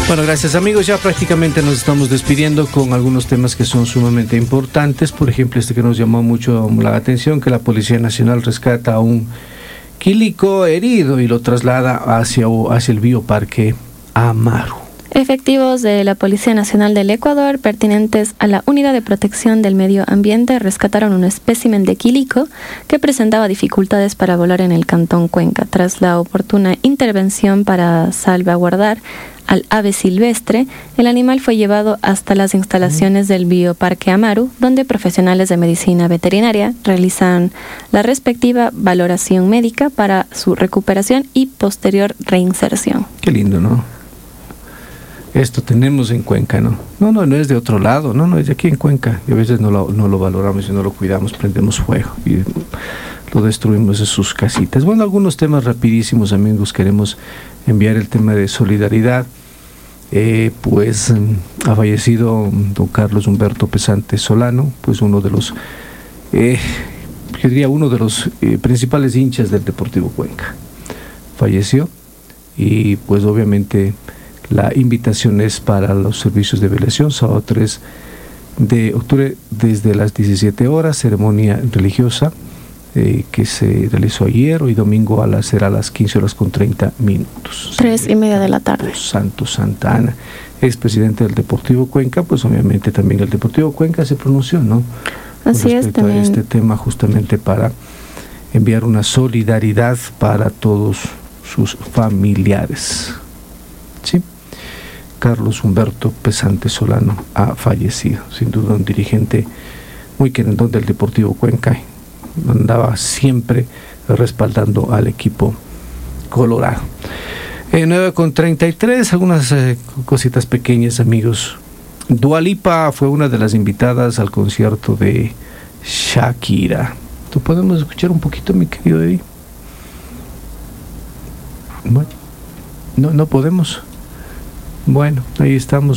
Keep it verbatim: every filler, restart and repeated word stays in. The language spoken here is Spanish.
Bueno, gracias amigos, ya prácticamente nos estamos despidiendo con algunos temas que son sumamente importantes. Por ejemplo, este que nos llamó mucho la atención, que la Policía Nacional rescata a un quilico herido y lo traslada hacia, hacia el bioparque Amaru. Efectivos de la Policía Nacional del Ecuador, pertinentes a la Unidad de Protección del Medio Ambiente, rescataron un espécimen de quilico que presentaba dificultades para volar en el Cantón Cuenca. Tras la oportuna intervención para salvaguardar al ave silvestre, el animal fue llevado hasta las instalaciones del Bioparque Amaru, donde profesionales de medicina veterinaria realizan la respectiva valoración médica para su recuperación y posterior reinserción. Qué lindo, ¿no? Esto tenemos en Cuenca, ¿no? No, no, no es de otro lado, no, no, es de aquí en Cuenca. Y a veces no lo, no lo valoramos y no lo cuidamos, prendemos fuego y lo destruimos en sus casitas. Bueno, algunos temas rapidísimos, amigos, queremos enviar el tema de solidaridad. Eh, pues ha fallecido don Carlos Humberto Pesante Solano, pues uno de los, eh, yo diría uno de los eh, principales hinchas del Deportivo Cuenca. Falleció y pues obviamente la invitación es para los servicios de velación, sábado tres de octubre desde las diecisiete horas, ceremonia religiosa eh, que se realizó ayer, hoy domingo a las, será a las quince horas con treinta minutos. Tres y media de la tarde. Santo Santa Ana, expresidente del Deportivo Cuenca, pues obviamente también el Deportivo Cuenca se pronunció, ¿no? Así es, también. A este tema justamente para enviar una solidaridad para todos sus familiares. ¿Sí? Carlos Humberto Pesante Solano ha fallecido, sin duda un dirigente muy querendón del Deportivo Cuenca, andaba siempre respaldando al equipo colorado. Eh, nueve con treinta y tres, algunas eh, cositas pequeñas, amigos. Dua Lipa fue una de las invitadas al concierto de Shakira. ¿Tú podemos escuchar un poquito, mi querido Eddie? Bueno, no, no podemos. Bueno, ahí estamos.